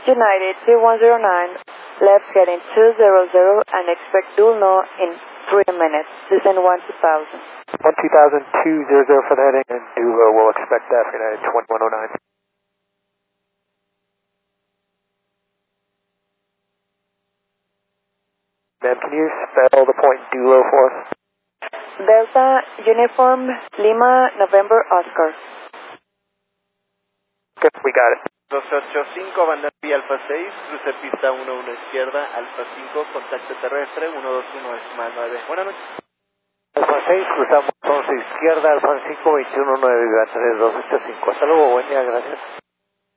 United 2109, left heading 200 and expect dual no in 3 minutes. Descend 12000. 120, for the heading, and Dulo will expect that for United 2109. Ma'am, can you spell the point Dulo for us? Delta Uniform Lima November Oscar. Good, we got it. 285, banda vía Alfa 6, cruce pista 11 izquierda, Alfa 5, contacto terrestre, 121 decimal 9. Buenas noches. Alfa 6, cruzamos 11 izquierda, Alfa 5, 21 9, 3285. Hasta luego, buen día, gracias.